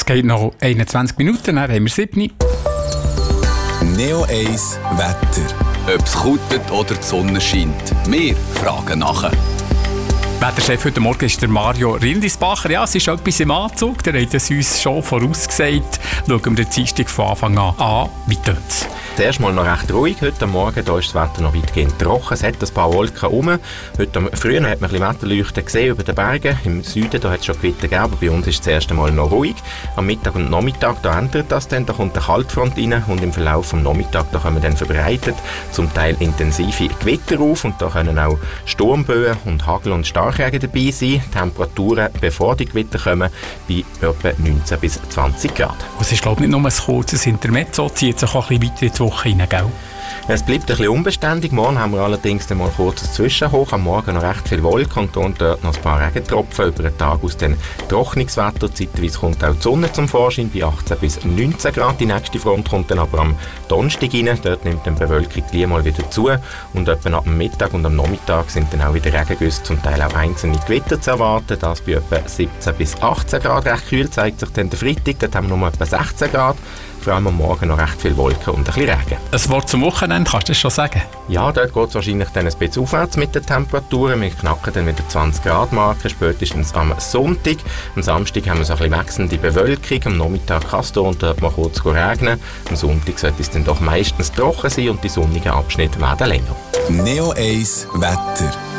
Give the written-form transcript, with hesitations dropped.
Es geht noch 21 Minuten, dann haben wir 7. Neo 1 Wetter. Ob es kutet oder die Sonne scheint, wir fragen nachher. Wetterchef heute Morgen ist der Mario Rindisbacher. Ja, es ist etwas im Anzug, der hat es uns schon vorausgesagt. Schauen wir den Dienstag von Anfang an. Wie tut es? Zuerst mal noch recht ruhig. Heute Morgen da ist das Wetter noch weitgehend trocken. Es hat ein paar Wolken rum. Heute früh hat man ein bisschen Wetterleuchten gesehen über den Bergen. Im Süden da hat es schon Gewitter gegeben, aber bei uns ist es das erste Mal noch ruhig. Am Mittag und Nachmittag da ändert das dann. Da kommt eine Kaltfront rein und im Verlauf des Nachmittags da kommen dann verbreitet zum Teil intensive Gewitter auf und da können auch Sturmböen und Hagel und Starkregen dabei sein. Temperaturen, bevor die Gewitter kommen, bei etwa 19 bis 20 Grad. Es ist, glaube ich, nicht nur ein kurzes Intermezzo, zieht sich auch ein bisschen weiter in die Woche rein, gell? Es bleibt ein bisschen unbeständig. Morgen haben wir allerdings dann mal kurzes Zwischenhoch. Am Morgen noch recht viel Wolken und dort noch ein paar Regentropfen. Über den Tag aus dem Trocknungswetter. Zeitweise kommt auch die Sonne zum Vorschein bei 18 bis 19 Grad. Die nächste Front kommt dann aber am Donnerstag rein. Dort nimmt die Bewölkung gleich mal wieder zu. Und etwa ab dem Mittag und am Nachmittag sind dann auch wieder Regengüsse, zum Teil auch einzelne Gewitter zu erwarten. Das bei etwa 17 bis 18 Grad. Recht kühl zeigt sich dann der Freitag. Dort haben wir nur etwa 16 Grad. Vor allem am Morgen noch recht viel Wolken und ein bisschen Regen. Ein Wort zum Wochenende, kannst du das schon sagen? Ja, dort geht es wahrscheinlich dann ein bisschen aufwärts mit den Temperaturen. Wir knacken dann wieder 20 Grad Marke, spätestens am Sonntag. Am Samstag haben wir so ein bisschen wechselnde Bewölkung. Am Nachmittag kann es da und dort mal kurz regnen. Am Sonntag sollte es dann doch meistens trocken sein und die sonnigen Abschnitte werden länger. Neo 1 Wetter.